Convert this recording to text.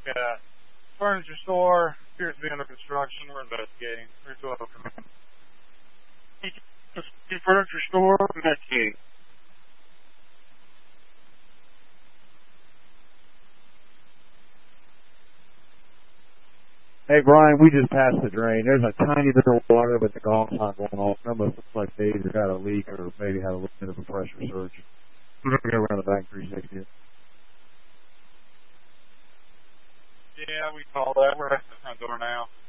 furniture store appears to be under construction. We're investigating. 312 command. Furniture store, investigating. Hey, Brian, we just passed the drain. There's a tiny bit of water, but the golf's not going off. It almost looks like they either got a leak or maybe had a little bit of a pressure surge. We're going to go around the back 360. Yeah, we call that. We're at the front door now.